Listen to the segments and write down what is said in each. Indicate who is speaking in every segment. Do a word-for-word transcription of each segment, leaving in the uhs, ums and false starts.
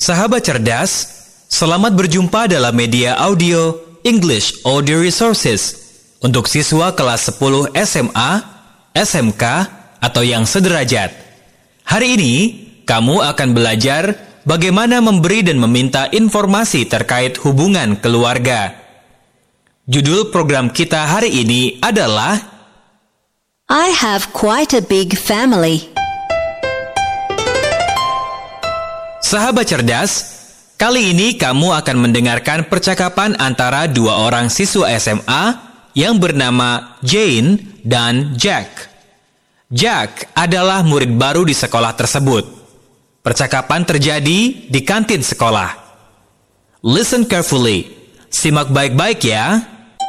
Speaker 1: Sahabat cerdas, selamat berjumpa dalam media audio English Audio Resources untuk siswa kelas sepuluh S M A, S M K, atau yang sederajat. Hari ini, kamu akan belajar bagaimana memberi dan meminta informasi terkait hubungan keluarga. Judul program kita hari ini adalah
Speaker 2: I have quite a big family.
Speaker 1: Sahabat cerdas, kali ini kamu akan mendengarkan percakapan antara dua orang siswa S M A yang bernama Jane dan Jack. Jack adalah murid baru di sekolah tersebut. Percakapan terjadi di kantin sekolah. Listen carefully. Simak baik-baik ya.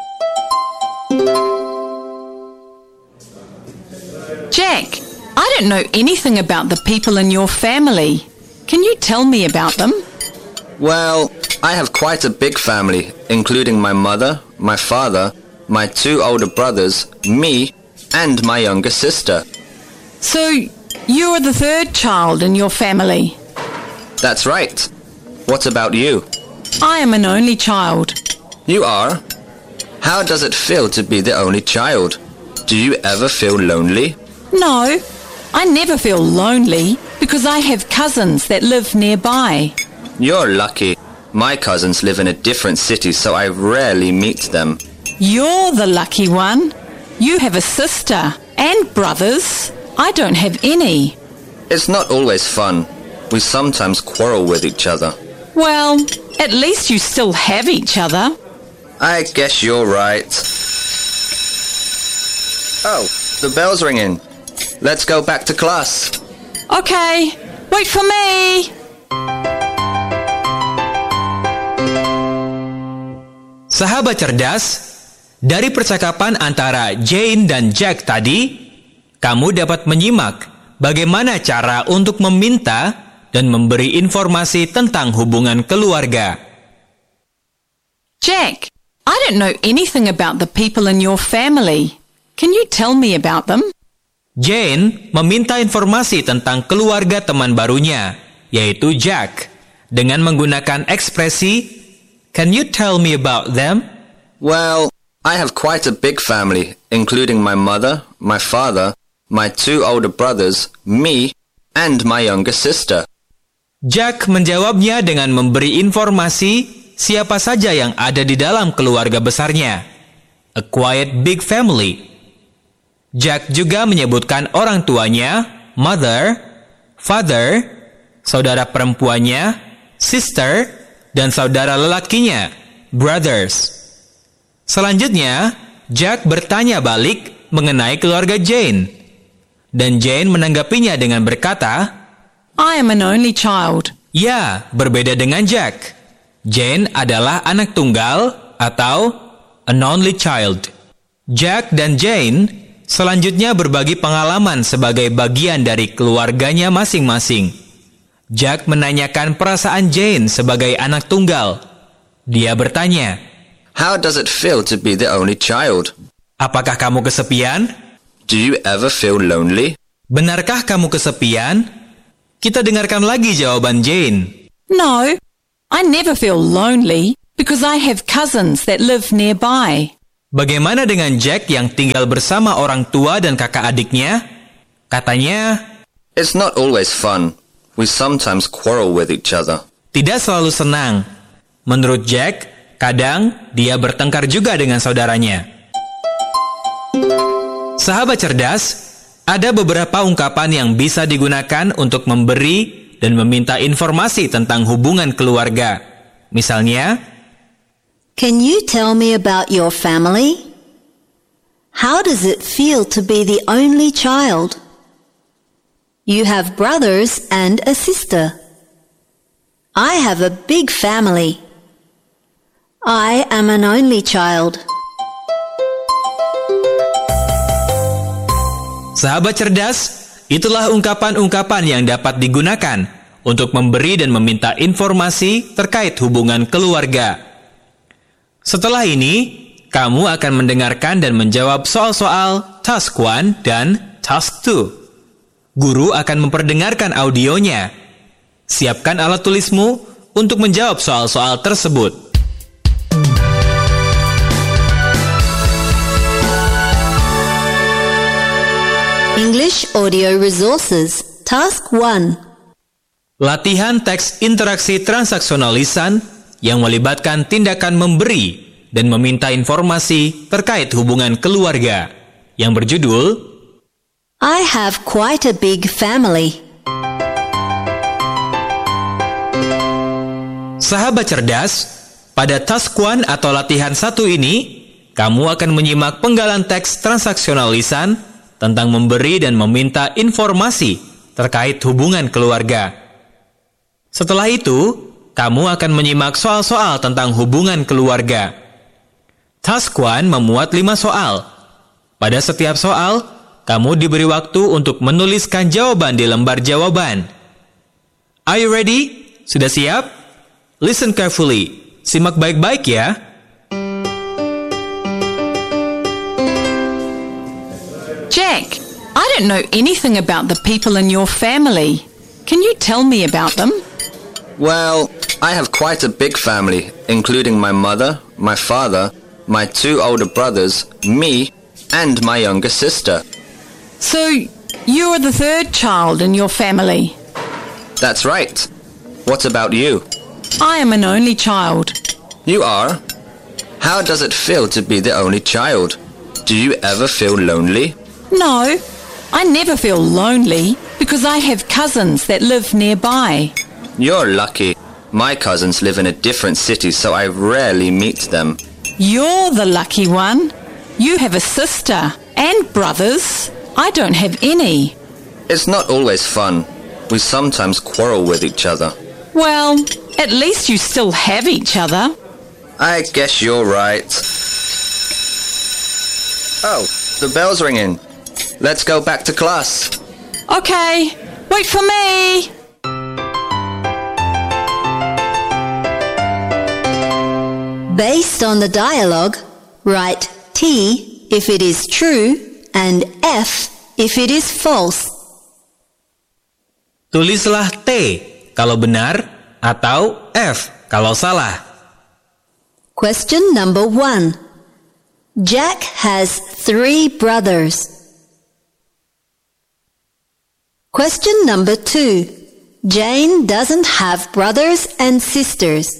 Speaker 3: Jack, I don't know anything about the people in your family. Can you tell me about them?
Speaker 4: Well, I have quite a big family, including my mother, my father, my two older brothers, me, and my younger sister.
Speaker 3: So, you're the third child in your family?
Speaker 4: That's right. What about you?
Speaker 3: I am an only child.
Speaker 4: You are? How does it feel to be the only child? Do you ever feel lonely?
Speaker 3: No, I never feel lonely because I have cousins that live nearby.
Speaker 4: You're lucky. My cousins live in a different city, so I rarely meet them.
Speaker 3: You're the lucky one. You have a sister and brothers. I don't have any.
Speaker 4: It's not always fun. We sometimes quarrel with each other.
Speaker 3: Well, at least you still have each other.
Speaker 4: I guess you're right. Oh, the bell's ringing. Let's go back to class.
Speaker 3: Okay, wait for me.
Speaker 1: Sahabat cerdas, dari percakapan antara Jane dan Jack tadi, kamu dapat menyimak bagaimana cara untuk meminta dan memberi informasi tentang hubungan keluarga.
Speaker 3: Jack, I don't know anything about the people in your family. Can you tell me about them?
Speaker 1: Jane meminta informasi tentang keluarga teman barunya, yaitu Jack, dengan menggunakan ekspresi, "Can you tell me about them?"
Speaker 4: Well, I have quite a big family, including my mother, my father, my two older brothers, me, and my younger sister.
Speaker 1: Jack menjawabnya dengan memberi informasi siapa saja yang ada di dalam keluarga besarnya. A quiet big family. Jack juga menyebutkan orang tuanya, mother, father, saudara perempuannya, sister, dan saudara lelakinya, brothers. Selanjutnya, Jack bertanya balik mengenai keluarga Jane. Dan Jane menanggapinya dengan berkata,
Speaker 3: I am an only child.
Speaker 1: Ya, berbeda dengan Jack. Jane adalah anak tunggal atau an only child. Jack dan Jane selanjutnya berbagi pengalaman sebagai bagian dari keluarganya masing-masing. Jack menanyakan perasaan Jane sebagai anak tunggal. Dia bertanya,
Speaker 4: How does it feel to be the only child?
Speaker 1: Apakah kamu kesepian?
Speaker 4: Do you ever feel lonely?
Speaker 1: Benarkah kamu kesepian? Kita dengarkan lagi jawaban Jane.
Speaker 3: No, I never feel lonely because I have cousins that live nearby.
Speaker 1: Bagaimana dengan Jack yang tinggal bersama orang tua dan kakak adiknya? Katanya,
Speaker 4: It's not always fun. We sometimes quarrel with each other.
Speaker 1: tidak selalu senang. Menurut Jack, kadang dia bertengkar juga dengan saudaranya. Sahabat cerdas, ada beberapa ungkapan yang bisa digunakan untuk memberi dan meminta informasi tentang hubungan keluarga. Misalnya,
Speaker 2: Can you tell me about your family? How does it feel to be the only child? You have brothers and a sister. I have a big family. I am an only child.
Speaker 1: sahabat cerdas, itulah ungkapan-ungkapan yang dapat digunakan untuk memberi dan meminta informasi terkait hubungan keluarga. Setelah ini, kamu akan mendengarkan dan menjawab soal-soal Task one dan Task two. Guru akan memperdengarkan audionya. Siapkan alat tulismu untuk menjawab soal-soal tersebut.
Speaker 2: English Audio Resources, Task one.
Speaker 1: Latihan teks interaksi transaksional lisan yang melibatkan tindakan memberi dan meminta informasi terkait hubungan keluarga, yang berjudul
Speaker 2: I have quite a big family.
Speaker 1: Sahabat cerdas, pada task one atau latihan satu ini, kamu akan menyimak penggalan teks transaksional lisan tentang memberi dan meminta informasi terkait hubungan keluarga. Setelah itu, kamu akan menyimak soal-soal tentang hubungan keluarga. Task one memuat lima soal. Pada setiap soal, kamu diberi waktu untuk menuliskan jawaban di lembar jawaban. Are you ready? Sudah siap? Listen carefully. Simak baik-baik ya.
Speaker 3: Jack, I don't know anything about the people in your family. Can you tell me about them?
Speaker 4: Well, I have quite a big family, including my mother, my father, my two older brothers, me, and my younger sister.
Speaker 3: So, you're the third child in your family?
Speaker 4: That's right. What about you?
Speaker 3: I am an only child.
Speaker 4: You are? How does it feel to be the only child? Do you ever feel lonely?
Speaker 3: No, I never feel lonely because I have cousins that live nearby.
Speaker 4: You're lucky. My cousins live in a different city, so I rarely meet them.
Speaker 3: You're the lucky one. You have a sister and brothers. I don't have any.
Speaker 4: It's not always fun. We sometimes quarrel with each other.
Speaker 3: Well, at least you still have each other.
Speaker 4: I guess you're right. Oh, the bell's ringing. Let's go back to class.
Speaker 3: Okay, wait for me.
Speaker 2: Based on the dialogue, write T if it is true and F if it is false.
Speaker 1: Tulislah T kalau benar atau F kalau salah.
Speaker 2: Question number one. Jack has three brothers. Question number two. Jane doesn't have brothers and sisters.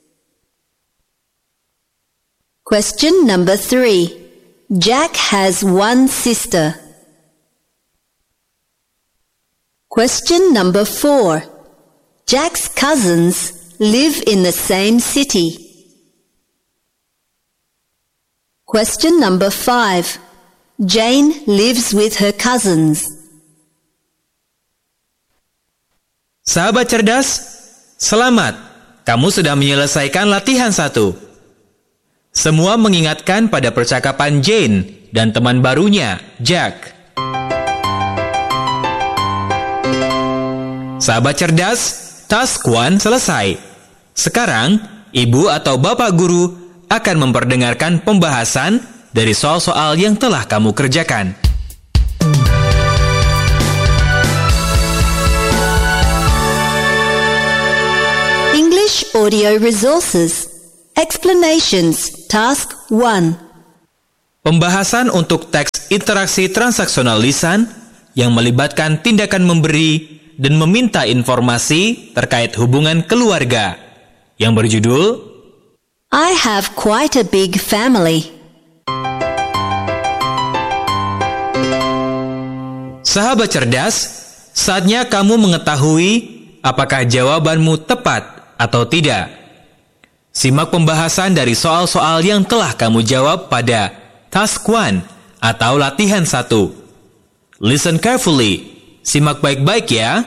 Speaker 2: Question number three. Jack has one sister. Question number four. Jack's cousins live in the same city. Question number five. Jane lives with her cousins.
Speaker 1: Sahabat cerdas, selamat. Kamu sudah menyelesaikan latihan satu. Semua mengingatkan pada percakapan Jane dan teman barunya, Jack. Sahabat cerdas, task one selesai. Sekarang, ibu atau bapak guru akan memperdengarkan pembahasan dari soal-soal yang telah kamu kerjakan.
Speaker 2: English Audio Resources. Explanations, Task one.
Speaker 1: Pembahasan untuk teks interaksi transaksional lisan yang melibatkan tindakan memberi dan meminta informasi terkait hubungan keluarga, yang berjudul
Speaker 2: I have quite a big family.
Speaker 1: Sahabat cerdas, saatnya kamu mengetahui apakah jawabanmu tepat atau tidak. Simak pembahasan dari soal-soal yang telah kamu jawab pada Task one atau latihan satu. Listen carefully. Simak baik-baik ya.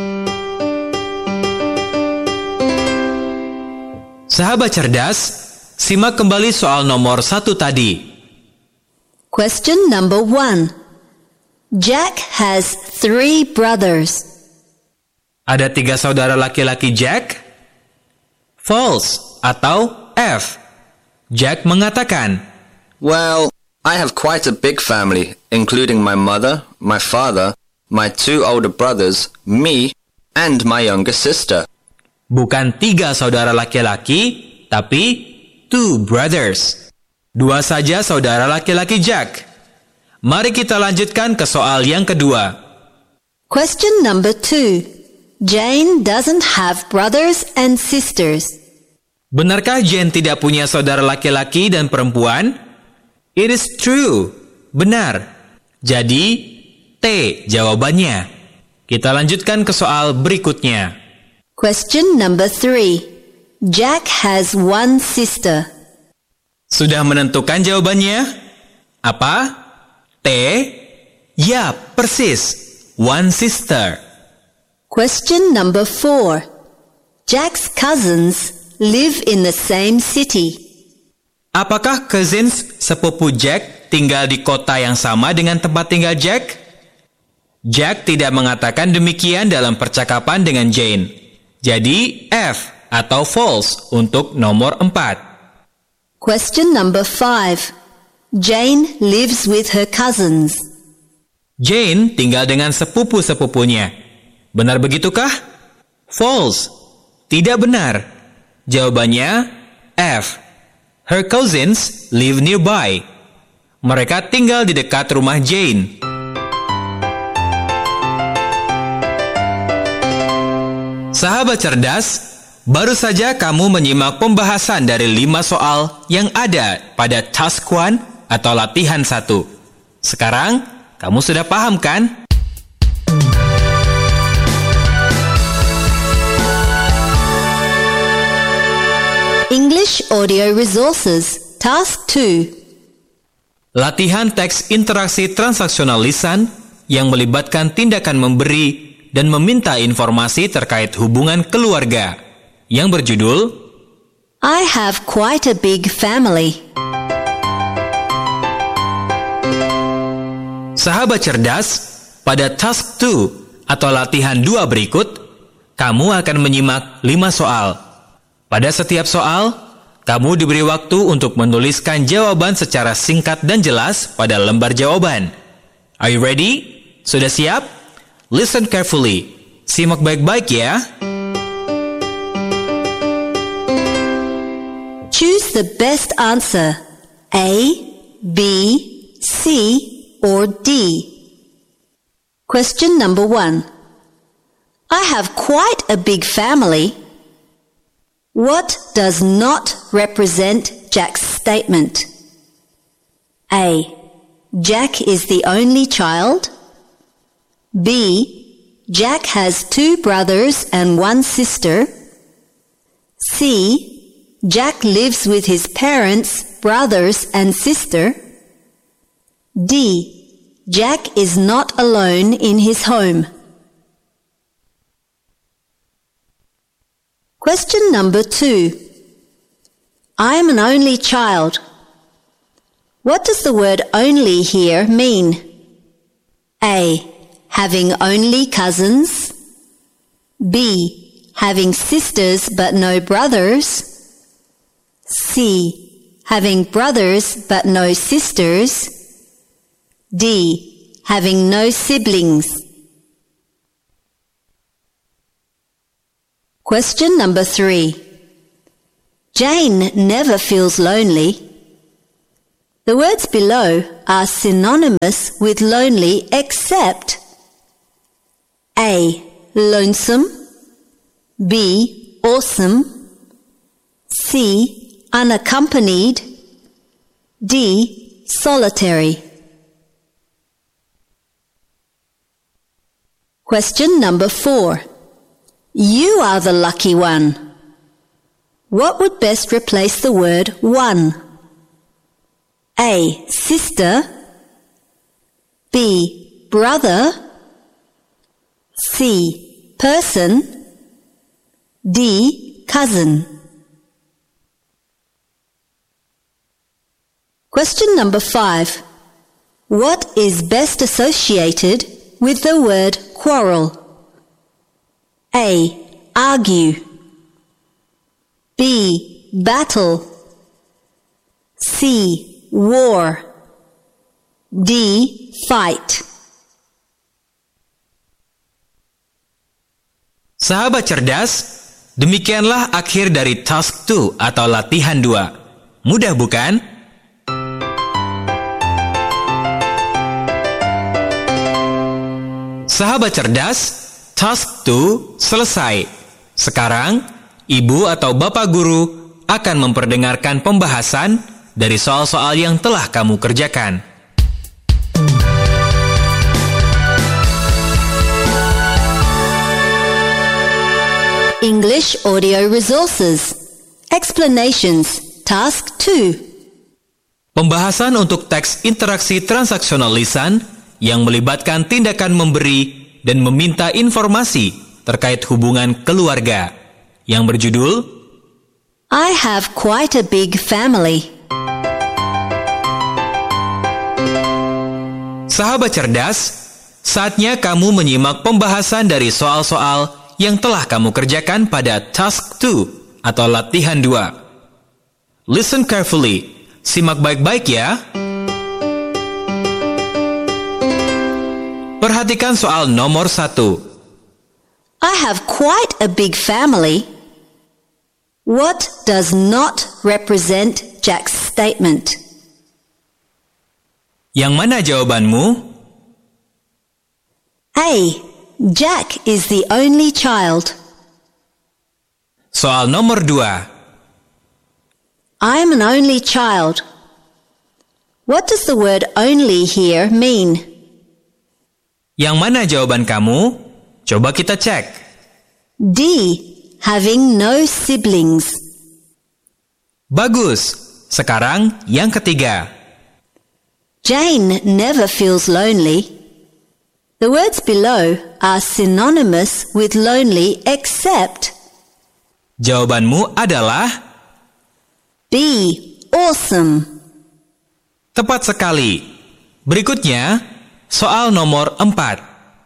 Speaker 1: Sahabat cerdas, simak kembali soal nomor satu tadi.
Speaker 2: Question number one. Jack has three brothers.
Speaker 1: Ada tiga saudara laki-laki Jack? False atau F. Jack mengatakan,
Speaker 4: Well, I have quite a big family, including my mother, my father, my two older brothers, me, and my younger sister.
Speaker 1: Bukan tiga saudara laki-laki, tapi two brothers. Dua saja saudara laki-laki Jack. Mari kita lanjutkan ke soal yang kedua.
Speaker 2: Question number two. Jane doesn't have brothers and sisters.
Speaker 1: Benarkah Jane tidak punya saudara laki-laki dan perempuan? It is true. Benar. Jadi, T jawabannya. Kita lanjutkan ke soal berikutnya.
Speaker 2: Question number three. Jack has one sister.
Speaker 1: Sudah menentukan jawabannya? Apa? T? Ya, persis. One sister.
Speaker 2: Question number four. Jack's cousins live in the same city.
Speaker 1: Apakah cousins sepupu Jack tinggal di kota yang sama dengan tempat tinggal Jack? Jack tidak mengatakan demikian dalam percakapan dengan Jane. Jadi F atau false untuk nomor empat.
Speaker 2: Question number five. Jane lives with her cousins.
Speaker 1: Jane tinggal dengan sepupu-sepupunya. Benar begitukah? False. Tidak benar. Jawabannya F. Her cousins live nearby. Mereka tinggal di dekat rumah Jane. Sahabat cerdas, baru saja kamu menyimak pembahasan dari lima soal yang ada pada task one atau latihan satu. Sekarang, kamu sudah paham kan?
Speaker 2: English Audio Resources, Task two.
Speaker 1: Latihan teks interaksi transaksional lisan yang melibatkan tindakan memberi dan meminta informasi terkait hubungan keluarga yang berjudul
Speaker 2: I have quite a big family.
Speaker 1: Sahabat cerdas, pada task two atau latihan dua berikut, kamu akan menyimak lima soal. Pada setiap soal, kamu diberi waktu untuk menuliskan jawaban secara singkat dan jelas pada lembar jawaban. Are you ready? Sudah siap? Listen carefully. Simak baik-baik ya.
Speaker 2: Choose the best answer. A, B, C, or D. Question number one. I have quite a big family. What does not represent Jack's statement? A. Jack is the only child. B. Jack has two brothers and one sister. C. Jack lives with his parents, brothers, and sister. D. Jack is not alone in his home. Question number two. I am an only child. What does the word only here mean? A. Having only cousins. B. Having sisters but no brothers. C. Having brothers but no sisters. D. Having no siblings. Question number three. Jane never feels lonely. The words below are synonymous with lonely except A. Lonesome. B. Awesome. C. Unaccompanied. D. Solitary. Question number four. You are the lucky one. What would best replace the word one? A. Sister. B. Brother. C. Person. D. Cousin. Question number five. What is best associated with the word quarrel? A. Argue. B. Battle. C. War. D. Fight.
Speaker 1: Sahabat cerdas, demikianlah akhir dari Task dua atau latihan dua. Mudah bukan? Sahabat cerdas, Task dua selesai. Sekarang, ibu atau bapak guru akan memperdengarkan pembahasan dari soal-soal yang telah kamu kerjakan.
Speaker 2: English Audio Resources. Explanations. Task two.
Speaker 1: Pembahasan untuk teks interaksi transaksional lisan yang melibatkan tindakan memberi dan meminta informasi terkait hubungan keluarga yang berjudul
Speaker 2: I have quite a big family.
Speaker 1: Sahabat cerdas, saatnya kamu menyimak pembahasan dari soal-soal yang telah kamu kerjakan pada Task dua atau latihan dua. Listen carefully. Simak baik-baik ya. Perhatikan soal nomor satu.
Speaker 2: I have quite a big family. What does not represent Jack's statement?
Speaker 1: Yang mana jawabanmu?
Speaker 2: A. Jack is the only child.
Speaker 1: Soal nomor dua.
Speaker 2: I'm an only child. What does the word only here mean?
Speaker 1: Yang mana jawaban kamu? Coba kita cek.
Speaker 2: D. Having no siblings.
Speaker 1: Bagus. Sekarang yang ketiga.
Speaker 2: Jane never feels lonely. The words below are synonymous with lonely except
Speaker 1: Jawabanmu adalah
Speaker 2: B. Awesome.
Speaker 1: tepat sekali. Berikutnya, soal nomor empat.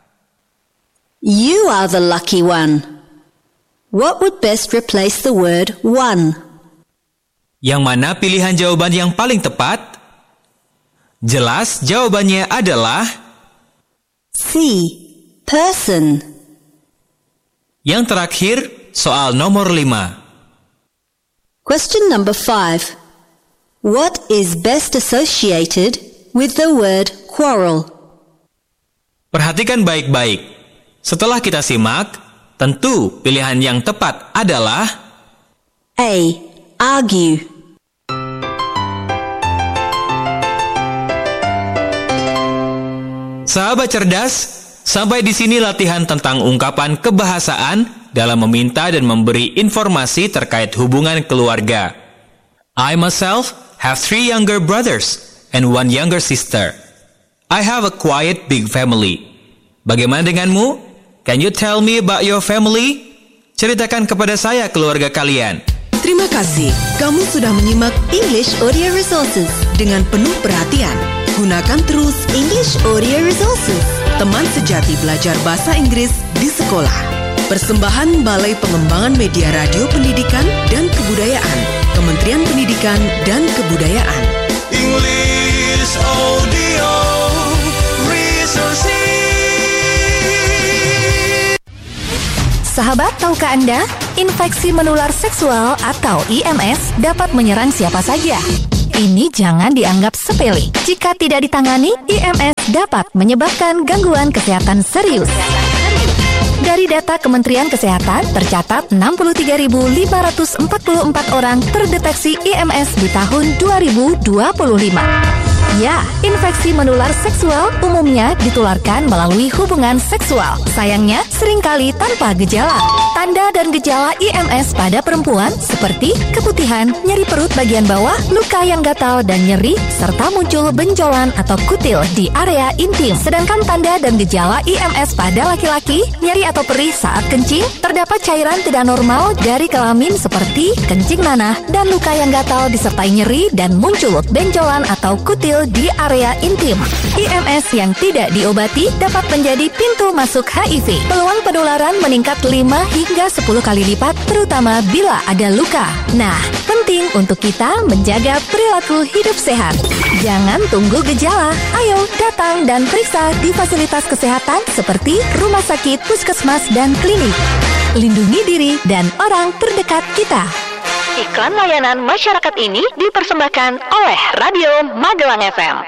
Speaker 2: You are the lucky one. What would best replace the word one?
Speaker 1: Yang mana pilihan jawaban yang paling tepat? Jelas jawabannya adalah
Speaker 2: C. Person.
Speaker 1: yang terakhir, soal nomor lima.
Speaker 2: Question number five. What is best associated with the word quarrel?
Speaker 1: Perhatikan baik-baik. Setelah kita simak, tentu pilihan yang tepat adalah
Speaker 2: A. Argue.
Speaker 1: Sahabat cerdas, sampai di sini latihan tentang ungkapan kebahasaan dalam meminta dan memberi informasi terkait hubungan keluarga. I myself have three younger brothers and one younger sister. I have a quiet big family. Bagaimana denganmu? Can you tell me about your family? Ceritakan kepada saya keluarga kalian.
Speaker 5: Terima kasih. Kamu sudah menyimak
Speaker 2: English Audio Resources.
Speaker 5: dengan penuh perhatian. Gunakan terus
Speaker 2: English Audio Resources.
Speaker 5: teman sejati belajar bahasa Inggris di sekolah. Persembahan Balai Pengembangan Media Radio Pendidikan dan Kebudayaan, Kementerian Pendidikan dan Kebudayaan.
Speaker 6: English Audio Resources.
Speaker 7: Sahabat, tahukah Anda, infeksi menular seksual atau I M S dapat menyerang siapa saja. Ini jangan dianggap sepele. Jika tidak ditangani, I M S dapat menyebabkan gangguan kesehatan serius. Dari data Kementerian Kesehatan, tercatat enam puluh tiga ribu lima ratus empat puluh empat orang terdeteksi I M S di tahun dua ribu dua puluh lima. Ya, infeksi menular seksual umumnya ditularkan melalui hubungan seksual. Sayangnya, seringkali tanpa gejala. Tanda dan gejala I M S pada perempuan seperti keputihan, nyeri perut bagian bawah, luka yang gatal dan nyeri, serta muncul benjolan atau kutil di area intim. Sedangkan tanda dan gejala I M S pada laki-laki, nyeri atau perih saat kencing, terdapat cairan tidak normal dari kelamin seperti kencing nanah dan luka yang gatal disertai nyeri dan muncul benjolan atau kutil di area intim. I M S yang tidak diobati dapat menjadi pintu masuk H I V. Peluang penularan meningkat lima hingga sepuluh kali lipat, terutama bila ada luka. Nah, penting untuk kita menjaga perilaku hidup sehat. Jangan tunggu gejala. Ayo datang dan periksa di fasilitas kesehatan seperti rumah sakit, puskesmas, dan klinik. lindungi diri dan orang terdekat kita.
Speaker 8: Iklan layanan masyarakat ini dipersembahkan oleh Radio Magelang F M.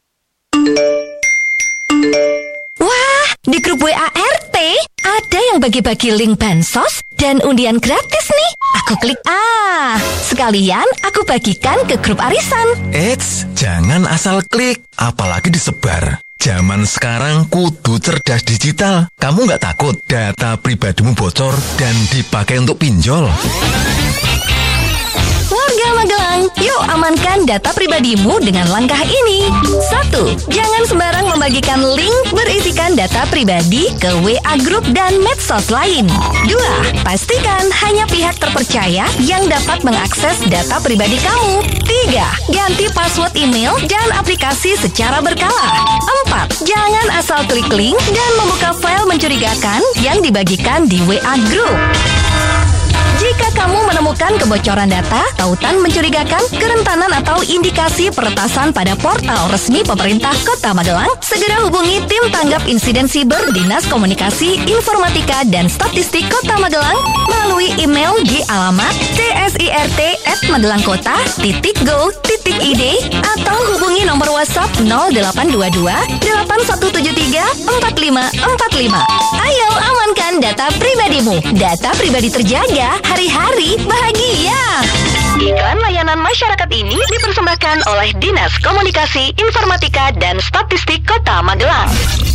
Speaker 7: Wah, di grup W A R T ada yang bagi-bagi link bansos dan undian gratis nih. Aku klik ah, sekalian aku bagikan ke grup arisan.
Speaker 9: Eits, jangan asal klik, apalagi disebar. Zaman sekarang kudu cerdas digital. Kamu nggak takut data pribadimu bocor dan dipakai untuk pinjol?
Speaker 7: Warga Magelang, yuk amankan data pribadimu dengan langkah ini. Satu, jangan sembarang membagikan link berisikan data pribadi ke W A grup dan medsos lain. Dua, pastikan hanya pihak terpercaya yang dapat mengakses data pribadi kamu. Tiga, ganti password email dan aplikasi secara berkala. Empat, jangan asal klik link dan membuka file mencurigakan yang dibagikan di W A grup. Jika kamu menemukan kebocoran data, tautan mencurigakan, kerentanan atau indikasi peretasan pada portal resmi pemerintah Kota Magelang, segera hubungi tim tanggap insiden siber Dinas Komunikasi, Informatika, dan Statistik Kota Magelang melalui email di alamat tsirt at magelangkota titik go titik id atau hubungi nomor WhatsApp nol delapan dua dua delapan satu tujuh tiga empat lima empat lima. Ayo amankan data pribadimu. Data pribadi terjaga, hari-hari bahagia.
Speaker 8: Iklan layanan masyarakat ini dipersembahkan oleh Dinas Komunikasi, Informatika, dan Statistik Kota Magelang.